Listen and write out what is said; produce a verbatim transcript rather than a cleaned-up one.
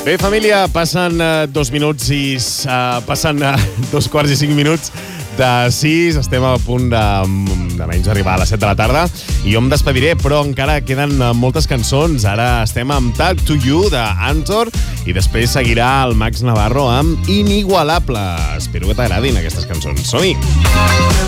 Bé, família, passen uh, dos minuts i... Uh, passen uh, dos quarts i cinc minuts de sis. Estem a punt de, de menys arribar a les set de la tarda. I jo em despediré, però encara queden uh, moltes cançons. Ara estem amb Talk to You, d'Antor, i després seguirà el Max Navarro amb Inigualable. Espero que t'agradin aquestes cançons. Som-hi!